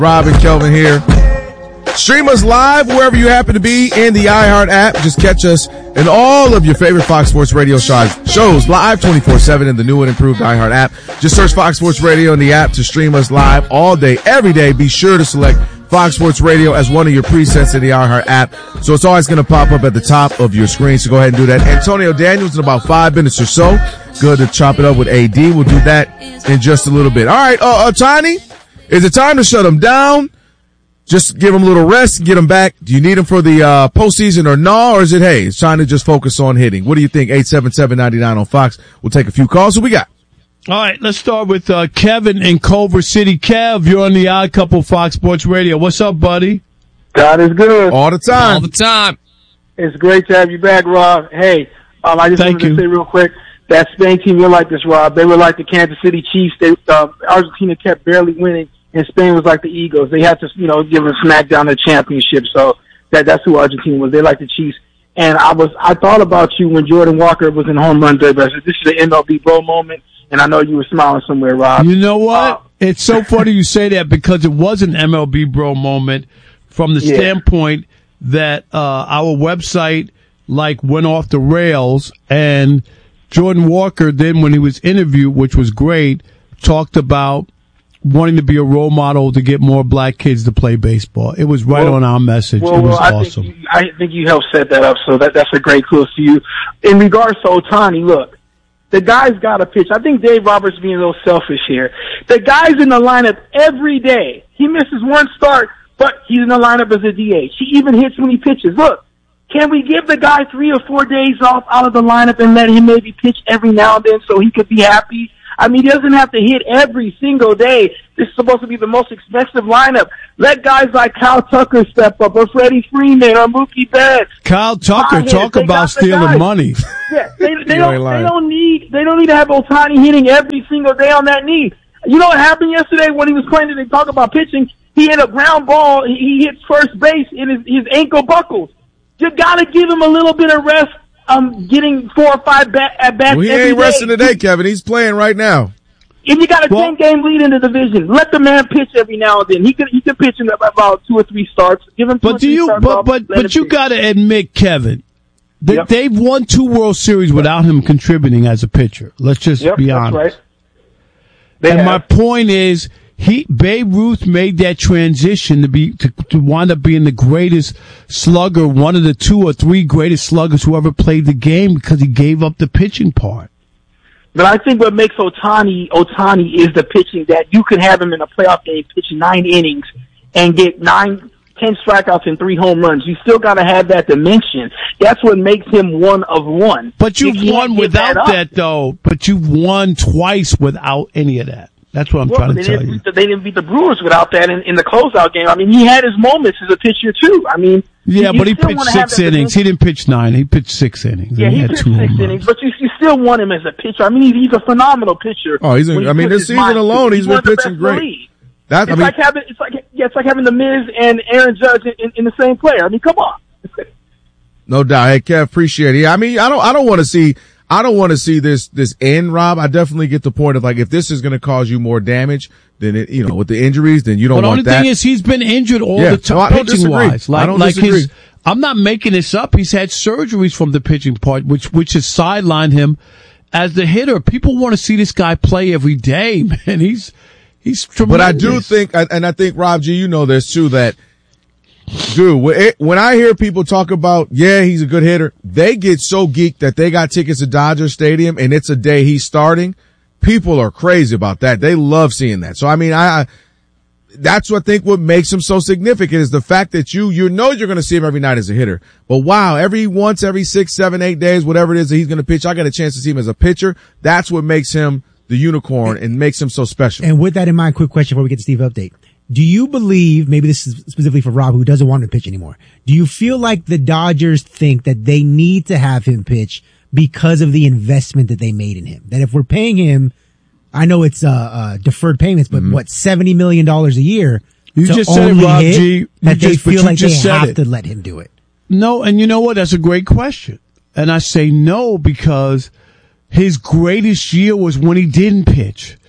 Rob and Kelvin here. Stream us live wherever you happen to be in the iHeart app. Just catch us in all of your favorite Fox Sports Radio shows live 24/7 in the new and improved iHeart app. Just search Fox Sports Radio in the app to stream us live all day, every day. Be sure to select Fox Sports Radio as one of your presets in the iHeart app. So it's always going to pop up at the top of your screen. So go ahead and do that. Antonio Daniels in about 5 minutes or so. Good to chop it up with AD. We'll do that in just a little bit. All right. Tiny, is it time to shut him down? Just give him a little rest and get him back. Do you need him for the postseason or no? Or is it, hey, it's time to just focus on hitting? What do you think? 877-99 on Fox. We'll take a few calls. What we got? All right, let's start with Kevin in Culver City. Kev, you're on the Odd Couple Fox Sports Radio. What's up, buddy? God is good. All the time. All the time. It's great to have you back, Rob. Hey, I just wanted to say real quick, that Spain team, you're like this, Rob. They were like the Kansas City Chiefs. Argentina kept barely winning, and Spain was like the Eagles. They had to, give them a smack down the championship. So that's who Argentina was. They like the Chiefs. And I thought about you when Jordan Walker was in home run derby. I said, this is an MLB bro moment. And I know you were smiling somewhere, Rob. You know what? It's so funny you say that because it was an MLB bro moment from the standpoint that our website went off the rails, and Jordan Walker then, when he was interviewed, which was great, talked about wanting to be a role model to get more black kids to play baseball. It was right on our message. It was awesome. I think you helped set that up, so that's a great kudos to you. In regards to Ohtani, look. The guy's got to pitch. I think Dave Roberts being a little selfish here. The guy's in the lineup every day. He misses one start, but he's in the lineup as a DH. He even hits when he pitches. Look, can we give the guy 3 or 4 days off out of the lineup and let him maybe pitch every now and then so he could be happy? I mean, he doesn't have to hit every single day. This is supposed to be the most expensive lineup. Let guys like Kyle Tucker step up, or Freddie Freeman, or Mookie Betts. Kyle Tucker, talk about stealing money. Yeah, they don't need to have Ohtani hitting every single day on that knee. You know what happened yesterday when he was playing? They talk about pitching. He hit a ground ball. He hit first base, and his ankle buckles. You got to give him a little bit of rest. Getting 4 or 5 at bats. Well, he ain't resting today, Kevin. He's playing right now. If you got a 10-game lead in the division, let the man pitch every now and then. He could pitch in about 2 or 3 starts. Give him 2 or 3 starts. But you got to admit, Kevin, that they've won 2 World Series without him contributing as a pitcher. Let's just be honest. That's right. My point is, Babe Ruth made that transition to wind up being the greatest slugger, one of the 2 or 3 greatest sluggers who ever played the game, because he gave up the pitching part. But I think what makes Ohtani is the pitching, that you could have him in a playoff game pitch 9 innings and get 10 strikeouts and 3 home runs. You still got to have that dimension. That's what makes him one of one. But you've won without that, though. But you've won twice without any of that. That's what I'm trying to tell you. They didn't beat the Brewers without that in the closeout game. I mean, he had his moments as a pitcher, too. I mean, but he pitched 6 innings. He didn't pitch 9. He pitched 6 innings. Yeah, he pitched 6 innings, but you still want him as a pitcher. I mean, he's a phenomenal pitcher. Oh, this season alone, he's been pitching great. It's like having the Miz and Aaron Judge in the same player. I mean, come on. No doubt. Hey, Kev, appreciate it. Yeah, I mean, I don't want to see this end, Rob. I definitely get the point of, if this is going to cause you more damage than with the injuries, then you don't want that. The only thing is he's been injured all the time, pitching wise. I don't disagree. I'm not making this up. He's had surgeries from the pitching part, which has sidelined him as the hitter. People want to see this guy play every day, man. He's tremendous. But I do think, and I think, Rob G, you know this too, that, dude, when I hear people talk about, he's a good hitter, they get so geeked that they got tickets to Dodger Stadium and it's a day he's starting. People are crazy about that. They love seeing that. So, I mean, that's what I think what makes him so significant is the fact that you know you're going to see him every night as a hitter. But wow, every 6, 7, 8 days, whatever it is that he's going to pitch, I got a chance to see him as a pitcher. That's what makes him the unicorn and makes him so special. And with that in mind, quick question before we get to Steve update. Do you believe, maybe this is specifically for Rob, who doesn't want to pitch anymore, do you feel like the Dodgers think that they need to have him pitch because of the investment that they made in him? That if we're paying him, I know it's deferred payments, but $70 million a year? You just said it, Rob G. That they feel like they have to let him do it. No, and you know what? That's a great question. And I say no because his greatest year was when he didn't pitch.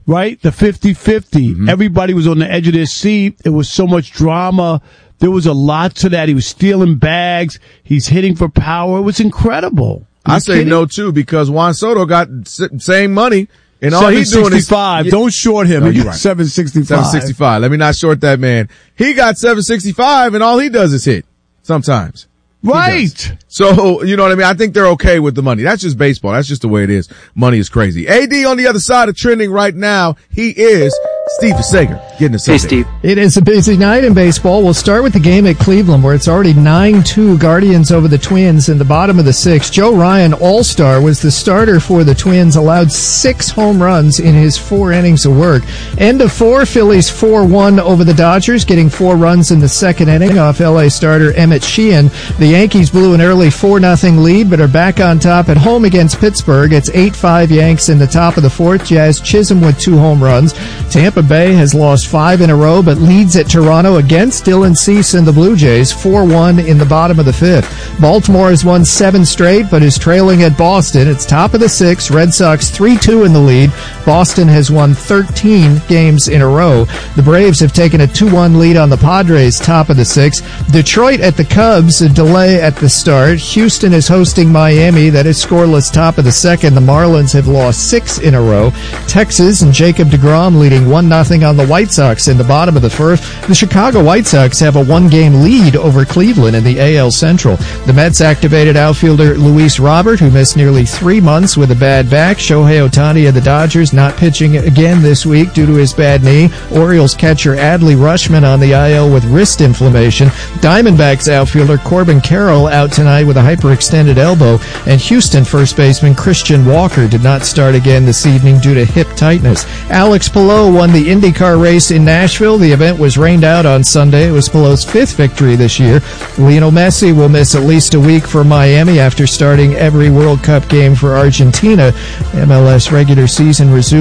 right? The 50-50. Everybody was on the edge of their seat. It was so much drama. There was a lot to that. He was stealing bags. He's hitting for power. It was incredible. I say no, too, because Juan Soto got same money. And all he's doing is 765. Don't short him. No, He you're got right. 765. 765. Let me not short that man. He got 765 and all he does is hit sometimes. Right. So, you know what I mean? I think they're okay with the money. That's just baseball. That's just the way it is. Money is crazy. AD on the other side of trending right now. He is Steve Sager getting us. Hey, Steve. It is a busy night in baseball. We'll start with the game at Cleveland, where it's already 9-2 Guardians over the Twins in the bottom of the sixth. Joe Ryan, all-star, was the starter for the Twins, allowed 6 home runs in his 4 innings of work. End of 4, Phillies 4-1 over the Dodgers, getting 4 runs in the second inning off L.A. starter Emmett Sheehan. The Yankees blew an early 4-0 lead, but are back on top at home against Pittsburgh. It's 8-5 Yanks in the top of the 4th. Jazz Chisholm with 2 home runs. Tampa Bay has lost 5 in a row, but leads at Toronto against Dylan Cease and the Blue Jays, 4-1 in the bottom of the 5th. Baltimore has won 7 straight, but is trailing at Boston. It's top of the 6th. Red Sox 3-2 in the lead. Boston has won 13 games in a row. The Braves have taken a 2-1 lead on the Padres, top of the 6th. Detroit at the Cubs, a delay at the start. Houston is hosting Miami. That is scoreless, top of the 2nd. The Marlins have lost 6 in a row. Texas and Jacob deGrom leading 1-0 on the White Sox in the bottom of the 1st. The Chicago White Sox have a 1-game lead over Cleveland in the AL Central. The Mets activated outfielder Luis Robert, who missed nearly 3 months with a bad back. Shohei Ohtani of the Dodgers not pitching again this week due to his bad knee. Orioles catcher Adley Rutschman on the IL with wrist inflammation. Diamondbacks outfielder Corbin Carroll out tonight with a hyperextended elbow. And Houston first baseman Christian Walker did not start again this evening due to hip tightness. Alex Palou won the IndyCar race in Nashville. The event was rained out on Sunday. It was Palou's 5th victory this year. Lionel Messi will miss at least a week for Miami after starting every World Cup game for Argentina. MLS regular season resumes